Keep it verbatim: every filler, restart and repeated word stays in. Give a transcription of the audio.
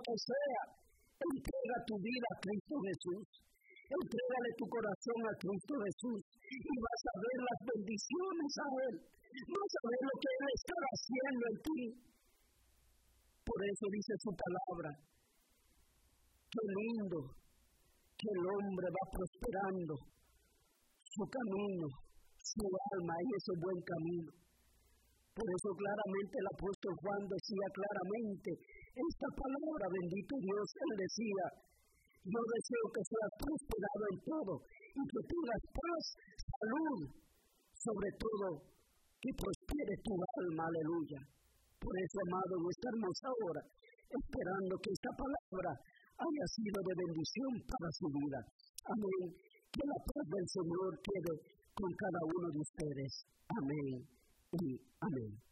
que sea, entrega tu vida a Cristo Jesús. Entrégale tu corazón a Cristo Jesús y vas a ver las bendiciones a Él. Vas a ver lo que Él está haciendo en ti. Por eso dice su palabra. Qué lindo que el hombre va prosperando su camino, su alma y ese buen camino. Por eso claramente el apóstol Juan decía claramente esta palabra, bendito Dios, él decía, yo deseo que seas prosperado en todo y que tengas paz, salud, sobre todo que prospere tu alma, aleluya. Por eso, amado, estamos ahora esperando que esta palabra haya sido de bendición para su vida. Amén. Que la paz del Señor quede con cada uno de ustedes. Amén y amén.